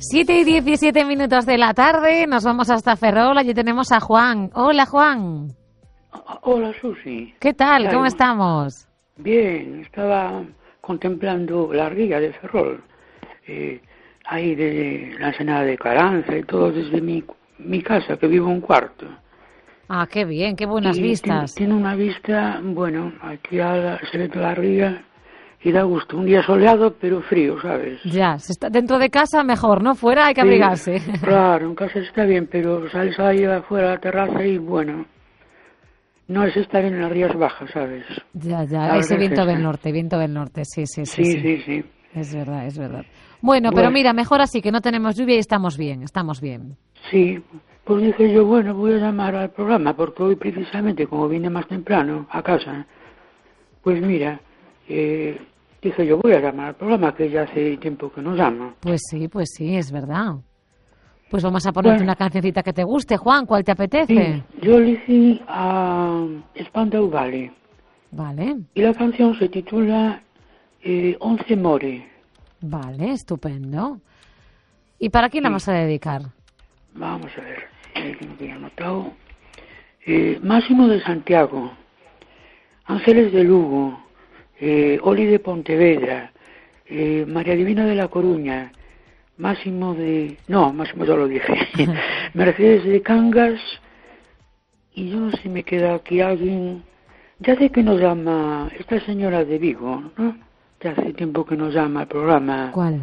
7:17 de la tarde, nos vamos hasta Ferrol, allí tenemos a Juan. Hola, Juan. Hola, Susi. ¿Qué tal? ¿Cómo estamos? Bien, estaba contemplando la ría de Ferrol, ahí de la Ensenada de Caranza y todo desde mi casa, que vivo en un cuarto. Ah, qué bien, qué buenas vistas. Tiene una vista, bueno, aquí se ve toda la ría y da gusto. Un día soleado, pero frío, ¿sabes? Ya, si está dentro de casa mejor, ¿no? Fuera hay que abrigarse. Claro, en casa está bien, pero sales ahí afuera a la terraza y bueno, no es estar en las rías bajas, ¿sabes? Ya, ese viento del norte, sí. Sí. Es verdad. Bueno, pero mira, mejor así, que no tenemos lluvia y estamos bien. Sí, pues dije yo, bueno, voy a llamar al programa, porque hoy precisamente, como vine más temprano a casa, pues mira, dije yo, voy a llamar al programa, que ya hace tiempo que no llamo. Pues sí, es verdad. Pues vamos a ponerte una cancioncita que te guste, Juan, ¿cuál te apetece? Sí, yo elegí a Spandau Ballet. Vale. Y la canción se titula Once More. Vale, estupendo. ¿Y para quién la vamos a dedicar? Vamos a ver, tengo que ir anotado. Máximo de Santiago, Ángeles de Lugo, Oli de Pontevedra, María Divina de La Coruña, Máximo ya lo dije, Mercedes de Cangas, y yo no sé si me queda aquí alguien, ya sé que nos llama esta señora de Vigo, ¿no? Ya hace tiempo que nos llama al programa. ¿Cuál?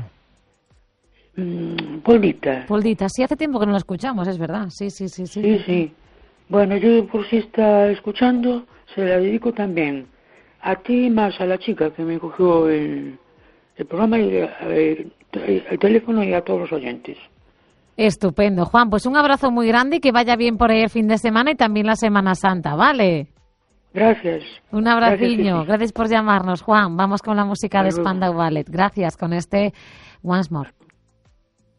Poldita, sí, hace tiempo que no la escuchamos, es verdad, sí. Sí. Bueno, yo por si está escuchando, se la dedico también a ti más a la chica que me cogió el programa y el teléfono y a todos los oyentes. Estupendo, Juan, pues un abrazo muy grande y que vaya bien por ahí el fin de semana y también la Semana Santa, ¿vale? Gracias. Un abraciño, gracias por llamarnos, Juan. Vamos con la música de Spandau Ballet. Gracias con este Once More.